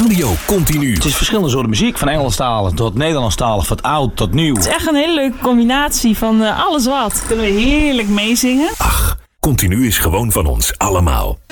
Radio Continu. Het is verschillende soorten muziek, van Engelstalig tot Nederlandstalig, van oud tot nieuw. Het is echt een hele leuke combinatie van alles wat. Kunnen we heerlijk meezingen. Ach, Continu is gewoon van ons allemaal.